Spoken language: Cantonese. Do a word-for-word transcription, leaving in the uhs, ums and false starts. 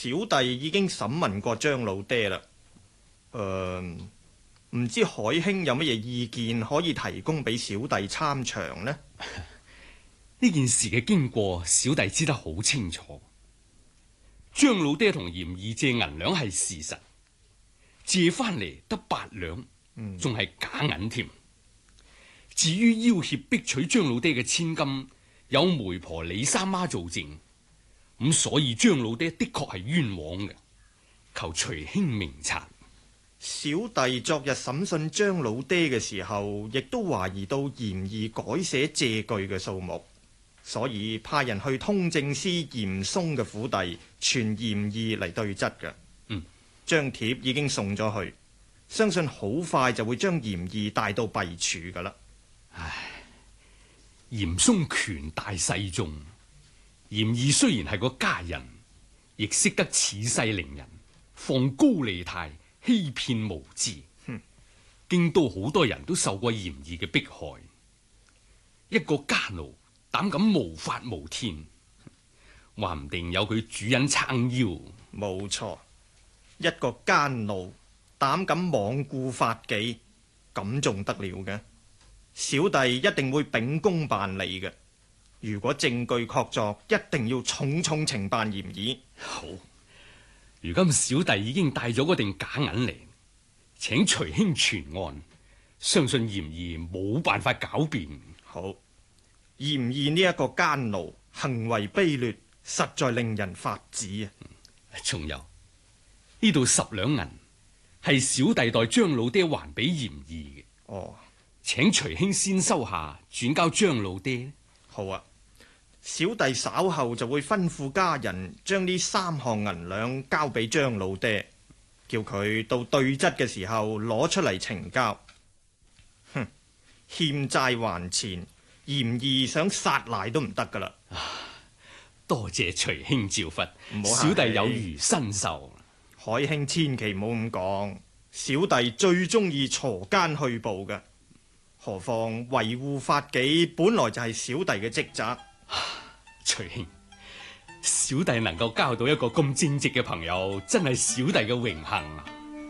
小弟已經審問過張老爹啦。誒、呃，唔知海兄有乜嘢意見可以提供俾小弟參詳呢？ 呢件事嘅經過，小弟知得好清楚。張老爹同嚴二借銀兩係事實，借翻嚟得八兩，仲係假銀添。至於要挾逼取張老爹嘅千金，有媒婆李三媽做證，咁所以張老爹的確係冤枉嘅，求徐兄明察。 小弟昨日審訊張老爹嘅時候，亦都懷疑到嚴二改寫借據嘅數目，所以派人去通政司嚴嵩嘅府邸傳嚴二嚟對質嘅。 嗯， 張帖已經送咗去，相信好快就會將嚴二帶到弊處噶啦。 唉，嚴嵩權大勢重，嚴二雖然係個家人，亦識得恃勢凌人，放高利貸，欺騙無知。 哼， 京都好多人都受過嚴二嘅迫害，一個家奴膽敢無法無天，話唔定有佢主人撐腰。 冇錯，一個奸奴膽敢罔顧法紀，咁仲得了嘅？小弟一定會秉公辦理嘅。如果證據確鑿，一定要重重懲辦嚴二。 好，如今小弟已經帶咗嗰錠假銀嚟，請徐兄傳案，相信嚴二冇辦法狡辯。 好，嚴二呢一個奸奴行為卑劣，實在令人髮指啊！ 仲有呢度十兩銀係小弟代張老爹還俾嚴二嘅。 哦， 請徐兄先收下，轉交張老爹。 好啊，小弟稍後就會吩咐家人將呢三項銀兩交俾張老爹，叫佢到對質嘅時候攞出嚟呈交。哼，欠債還錢，嚴二想殺賴都唔得噶啦。 多謝徐兄照拂， 唔好客氣， 小弟有如身受。 海兄千祈唔好咁講，小弟最中意鋤奸去暴嘅。何況維護法紀本來就係小弟嘅職責。 徐兄，小弟能夠交到一個咁正直嘅朋友，真係小弟嘅榮幸啊！